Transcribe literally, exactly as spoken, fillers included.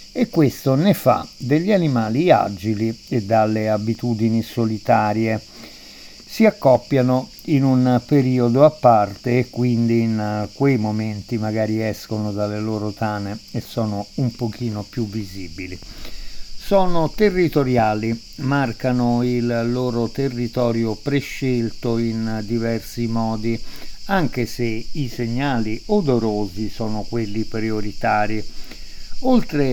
e questo ne fa degli animali agili e dalle abitudini solitarie. Si accoppiano in un periodo a parte e quindi in quei momenti magari escono dalle loro tane e sono un pochino più visibili. Sono territoriali, marcano il loro territorio prescelto in diversi modi, anche se i segnali odorosi sono quelli prioritari. Oltre